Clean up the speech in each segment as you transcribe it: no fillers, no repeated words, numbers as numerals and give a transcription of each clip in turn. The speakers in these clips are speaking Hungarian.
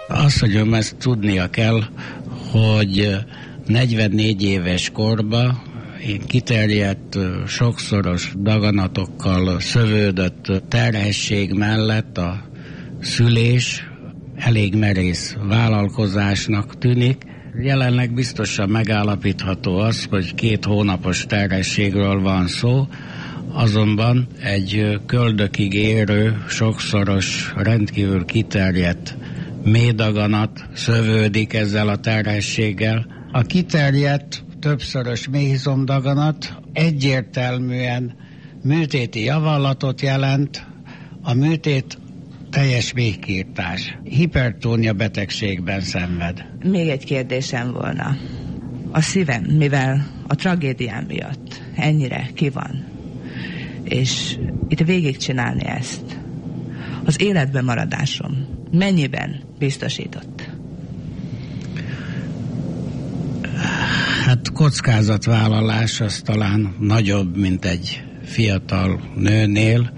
Az, hogy ezt tudnia kell, hogy 44 éves korban kiterjedt, sokszoros daganatokkal szövődött terhesség mellett a szülés elég merész vállalkozásnak tűnik. Jelenleg biztosan megállapítható az, hogy 2 hónapos terhességről van szó, azonban egy köldökig érő, sokszoros, rendkívül kiterjedt méhdaganat szövődik ezzel a terhességgel. A kiterjedt, többszörös méhizomdaganat egyértelműen műtéti javallatot jelent, a műtét teljes méhkiirtás. Hipertónia betegségben szenved. Még egy kérdésem volna. A szívem, mivel a tragédiám miatt ennyire ki van, és itt végigcsinálni ezt, az életben maradásom mennyiben biztosított? Hát kockázatvállalás az talán nagyobb, mint egy fiatal nőnél,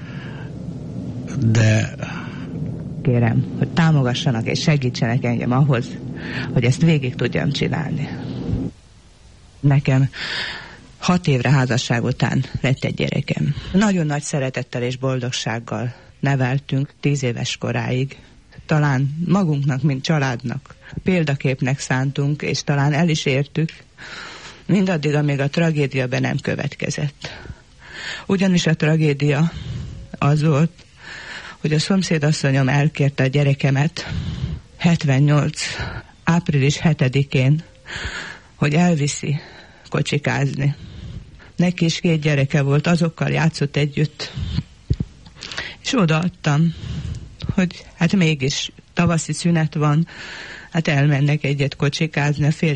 de kérem, hogy támogassanak és segítsenek engem ahhoz, hogy ezt végig tudjam csinálni. Nekem 6 évre házasság után lett egy gyerekem. Nagyon nagy szeretettel és boldogsággal neveltünk 10 éves koráig. Talán magunknak, mint családnak példaképnek szántunk, és talán el is értük, mindaddig, amíg a tragédia be nem következett. Ugyanis a tragédia az volt, hogy a szomszédasszonyom elkérte a gyerekemet 78. április 7-én, hogy elviszi kocsikázni. Neki is 2 gyereke volt, azokkal játszott együtt. És odaadtam, hogy hát mégis tavaszi szünet van, hát elmennek egyet kocsikázni, a férj